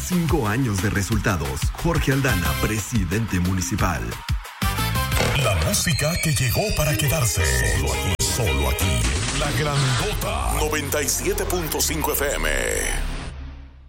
5 años de resultados. Jorge Aldana, presidente municipal. La música que llegó para quedarse. Solo aquí. La Grandota 97.5 FM.